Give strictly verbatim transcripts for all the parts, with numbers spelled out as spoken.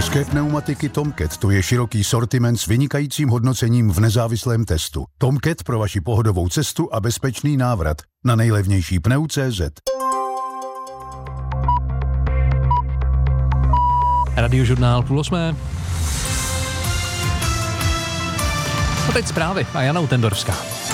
České pneumatiky Tomcat, to je široký sortiment s vynikajícím hodnocením v nezávislém testu. Tomcat pro vaši pohodovou cestu a bezpečný návrat na nejlevnější pneu tečka cé zet. Radiožurnál půl osmé. A teď zprávy a Jana Utendorská.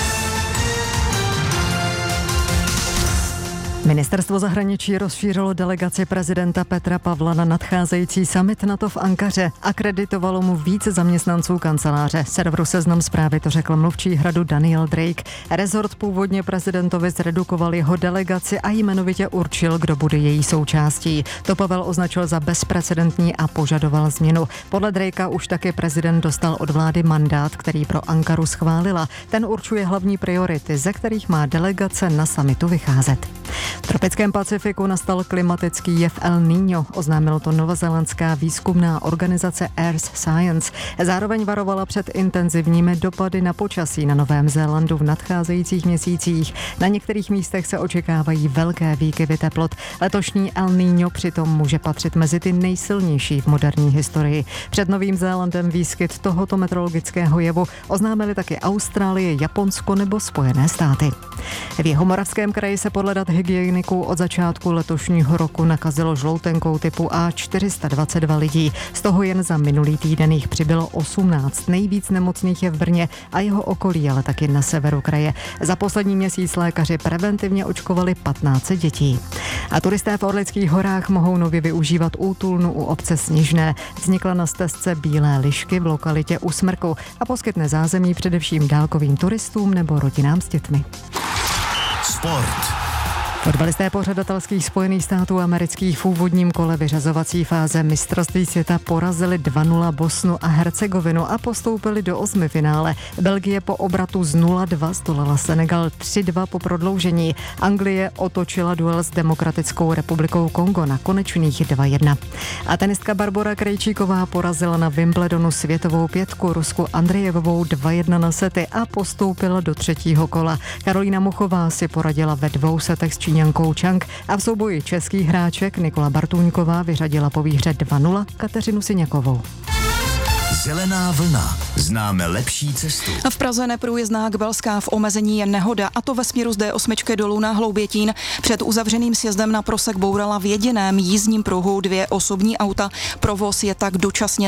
Ministerstvo zahraničí rozšířilo delegaci prezidenta Petra Pavla na nadcházející summit NATO v Ankaře. Akreditovalo mu více zaměstnanců kanceláře. Serveru Seznam Zprávy to řekl mluvčí Hradu Daniel Drake. Rezort původně prezidentovi zredukoval jeho delegaci a jmenovitě určil, kdo bude její součástí. To Pavel označil za bezprecedentní a požadoval změnu. Podle Drakea už taky prezident dostal od vlády mandát, který pro Ankaru schválila. Ten určuje hlavní priority, ze kterých má delegace na summitu vycházet. V tropickém Pacifiku nastal klimatický jev El Niño, oznámil to novozélandská výzkumná organizace Earth Science. Zároveň varovala před intenzivními dopady na počasí na Novém Zélandu v nadcházejících měsících. Na některých místech se očekávají velké výkyvy teplot. Letošní El Niño přitom může patřit mezi ty nejsilnější v moderní historii. Před Novým Zélandem výskyt tohoto meteorologického jevu oznámili taky Austrálie, Japonsko nebo Spojené státy. V Jihomoravském kraji se podle dat hygieniků od začátku letošního roku nakazilo žloutenkou typu A čtyři sta dvacet dva lidí. Z toho jen za minulý týden jich přibylo osmnáct. Nejvíc nemocných je v Brně a jeho okolí, ale taky na severu kraje. Za poslední měsíc lékaři preventivně očkovali patnáct set dětí. A turisté v Orlických horách mohou nově využívat útulnu u obce Sněžné. Vznikla na stezce Bílé lišky v lokalitě U Smrku a poskytne zázemí především dálkovým turistům nebo rodinám s dětmi. Sport. Fotbalisté pořadatelských Spojených států amerických v úvodním kole vyřazovací fáze mistrovství světa porazili dva nula Bosnu a Hercegovinu a postoupili do osmifinále. Belgie po obratu z nula dva zdolala Senegal tři dva po prodloužení. Anglie otočila duel s Demokratickou republikou Kongo na konečných dva jedna. A tenistka Barbora Krejčíková porazila na Wimbledonu světovou pětku Rusku Andrejevovou dva jedna na sety a postoupila do třetího kola. Karolína Muchová si poradila ve dvou setech s Číňankou Chang a v souboji českých hráček Nikola Bartůňková vyřadila po výhře dva nula Kateřinu Syňakovou. Zelená vlna. Známe lepší cestu. V Praze neprůjezdná Gbelská, v omezení je nehoda, a to ve směru z D osm dolů na Hloubětín. Před uzavřeným sjezdem na Prosek bourala v jediném jízdním pruhu dvě osobní auta. Provoz je tak dočasně